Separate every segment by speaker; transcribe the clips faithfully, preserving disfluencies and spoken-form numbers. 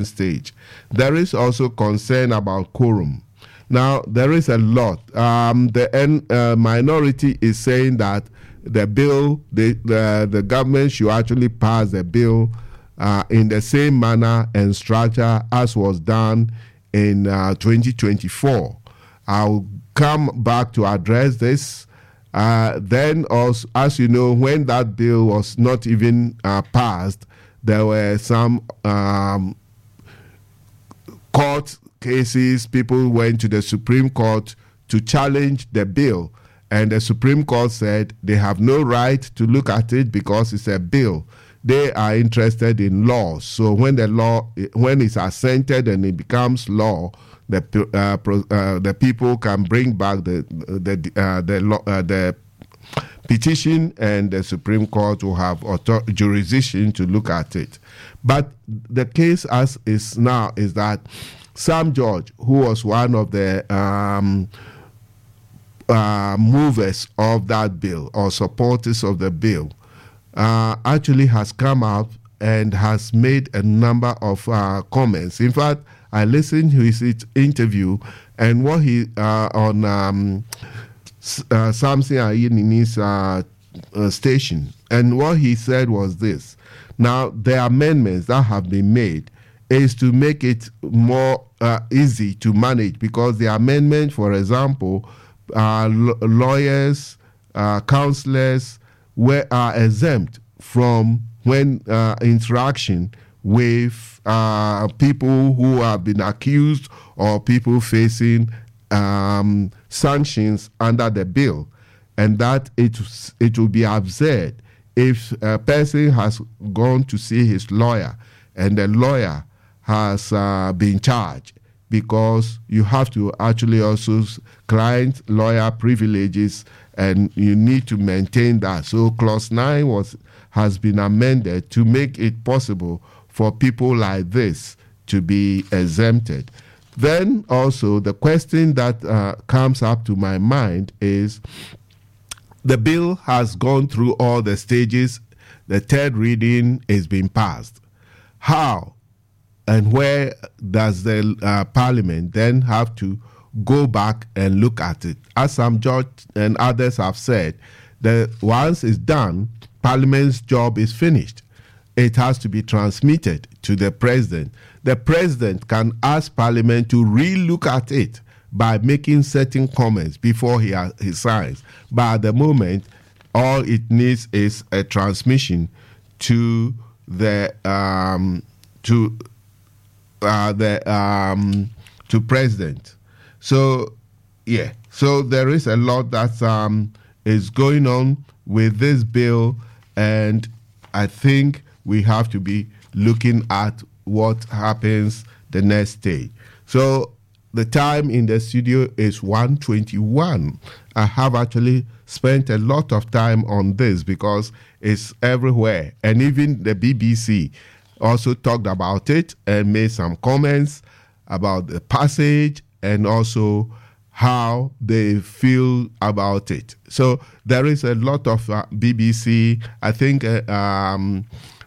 Speaker 1: stage. There is also concern about quorum. Now, there is a lot. Um, the uh, minority is saying that the bill, the, the, the government should actually pass the bill uh, in the same manner and structure as was done in uh, twenty twenty-four. I'll come back to address this. Uh, then, also, as you know, when that bill was not even uh, passed, there were some um, court cases. People went to the Supreme Court to challenge the bill, and the Supreme Court said they have no right to look at it because it's a bill. They are interested in laws. So when the law, when it's assented and it becomes law, the uh, pro, uh, the people can bring back the the uh, the, law, uh, the petition, and the Supreme Court will have author- jurisdiction to look at it. But the case as is now is that Sam George, who was one of the um, uh, movers of that bill or supporters of the bill, uh, actually has come out and has made a number of uh, comments. In fact, I listened to his interview, and what he uh, on um, uh, Samson Ayinini's uh, uh, station, and what he said was this. Now, the amendments that have been made is to make it more uh, easy to manage, because the amendment, for example, uh, l- lawyers, uh, counselors were are exempt from when uh, interaction with uh, people who have been accused or people facing um, sanctions under the bill, and that it it will be absurd if a person has gone to see his lawyer and the lawyer has uh, been charged, because you have to actually also client lawyer privileges, and you need to maintain that. So clause nine was has been amended to make it possible for people like this to be exempted. Then also the question that uh, comes up to my mind is, the bill has gone through all the stages. The third reading is being passed. How and where does the uh, Parliament then have to go back and look at it? As Sam George and others have said, that once it's done, Parliament's job is finished. It has to be transmitted to the President. The President can ask Parliament to re-look at it by making certain comments before he, uh, he signs. But at the moment, all it needs is a transmission to the um, to uh, the um, to President. So yeah, so there is a lot that um, is going on with this bill, and I think we have to be looking at what happens the next day. So the time in the studio is one twenty-one. I have actually spent a lot of time on this because it's everywhere. And even the B B C also talked about it and made some comments about the passage and also how they feel about it. So there is a lot of uh, B B C, I think uh, um,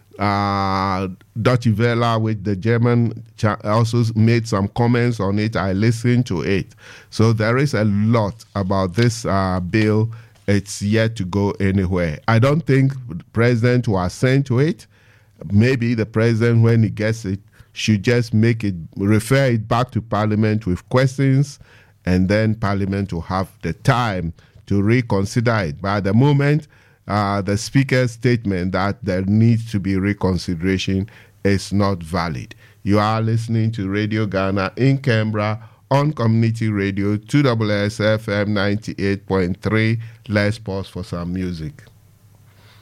Speaker 1: uh, Deutsche Welle with the German cha- also made some comments on it. I listened to it. So there is a lot about this uh, bill. It's yet to go anywhere. I don't think the president will assent to it. Maybe the president, when he gets it, should just make it, refer it back to Parliament with questions, and then Parliament will have the time to reconsider it. But at the moment, uh, the Speaker's statement that there needs to be reconsideration is not valid. You are listening to Radio Ghana in Canberra on Community Radio, two S S F M ninety-eight point three. Let's pause for some music.